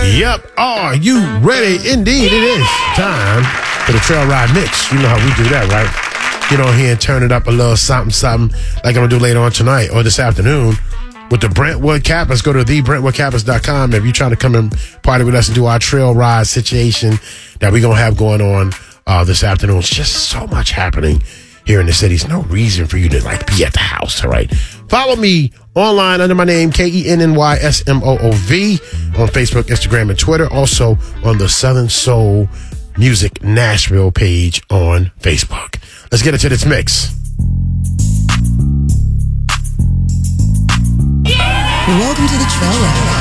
Yep. Are you ready? Indeed, it is time for the Trail Ride Mix. You know how we do that, right? Get on here and turn it up a little something like I'm going to do later on tonight or this afternoon with the Brentwood Kappas. Go to thebrentwoodkappas.com if you're trying to come and party with us and do our trail ride situation that we're going to have going on this afternoon. It's just so much happening here in the city. There's no reason for you to be at the house, all right? Follow me online under my name, KENNYSMOOV, on Facebook, Instagram, and Twitter. Also on the Southern Soul Music Nashville page on Facebook. Let's get into this mix. Welcome to the Trail Ride.